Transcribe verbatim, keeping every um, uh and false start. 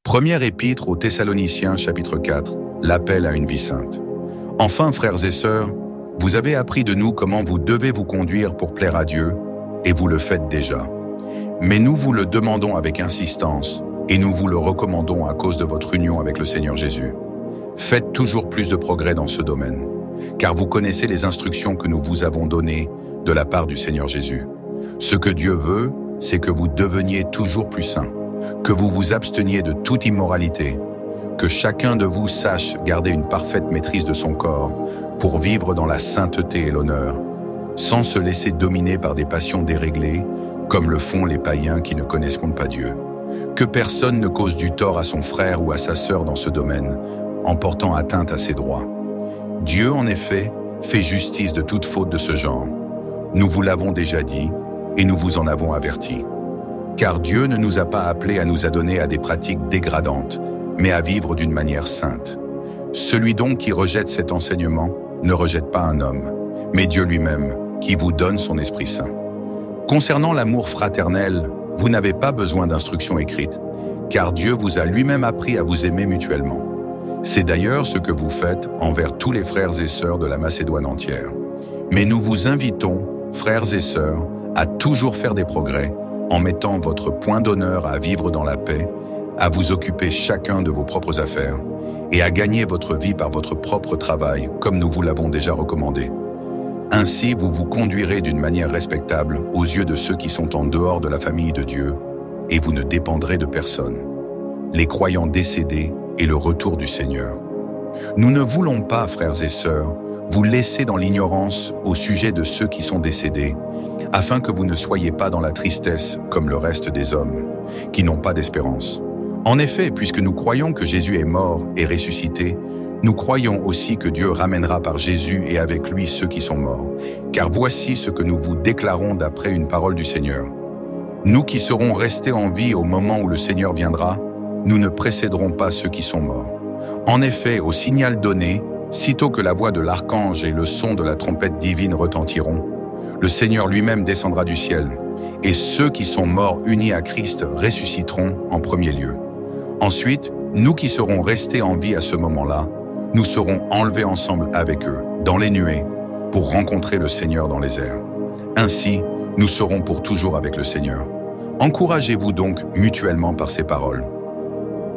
Première épître aux Thessaloniciens, chapitre quatre, l'appel à une vie sainte. Enfin, frères et sœurs, vous avez appris de nous comment vous devez vous conduire pour plaire à Dieu, et vous le faites déjà. Mais nous vous le demandons avec insistance, et nous vous le recommandons à cause de votre union avec le Seigneur Jésus. Faites toujours plus de progrès dans ce domaine, car vous connaissez les instructions que nous vous avons données de la part du Seigneur Jésus. Ce que Dieu veut, c'est que vous deveniez toujours plus saints, que vous vous absteniez de toute immoralité, que chacun de vous sache garder une parfaite maîtrise de son corps pour vivre dans la sainteté et l'honneur, sans se laisser dominer par des passions déréglées, comme le font les païens qui ne connaissent pas Dieu. Que personne ne cause du tort à son frère ou à sa sœur dans ce domaine, en portant atteinte à ses droits. Dieu, en effet, fait justice de toute faute de ce genre. Nous vous l'avons déjà dit, et nous vous en avons averti. Car Dieu ne nous a pas appelés à nous adonner à des pratiques dégradantes, mais à vivre d'une manière sainte. Celui donc qui rejette cet enseignement ne rejette pas un homme, mais Dieu lui-même, qui vous donne son Esprit Saint. Concernant l'amour fraternel, vous n'avez pas besoin d'instructions écrites, car Dieu vous a lui-même appris à vous aimer mutuellement. C'est d'ailleurs ce que vous faites envers tous les frères et sœurs de la Macédoine entière. Mais nous vous invitons, frères et sœurs, à toujours faire des progrès, en mettant votre point d'honneur à vivre dans la paix, à vous occuper chacun de vos propres affaires, et à gagner votre vie par votre propre travail, comme nous vous l'avons déjà recommandé. Ainsi, vous vous conduirez d'une manière respectable aux yeux de ceux qui sont en dehors de la famille de Dieu, et vous ne dépendrez de personne. Les croyants décédés et le retour du Seigneur. Nous ne voulons pas, frères et sœurs, vous laisser dans l'ignorance au sujet de ceux qui sont décédés, afin que vous ne soyez pas dans la tristesse comme le reste des hommes, qui n'ont pas d'espérance. En effet, puisque nous croyons que Jésus est mort et ressuscité, nous croyons aussi que Dieu ramènera par Jésus et avec lui ceux qui sont morts. Car voici ce que nous vous déclarons d'après une parole du Seigneur. Nous qui serons restés en vie au moment où le Seigneur viendra, nous ne précéderons pas ceux qui sont morts. En effet, au signal donné, sitôt que la voix de l'archange et le son de la trompette divine retentiront, le Seigneur lui-même descendra du ciel, et ceux qui sont morts unis à Christ ressusciteront en premier lieu. Ensuite, nous qui serons restés en vie à ce moment-là, nous serons enlevés ensemble avec eux, dans les nuées, pour rencontrer le Seigneur dans les airs. Ainsi, nous serons pour toujours avec le Seigneur. Encouragez-vous donc mutuellement par ces paroles.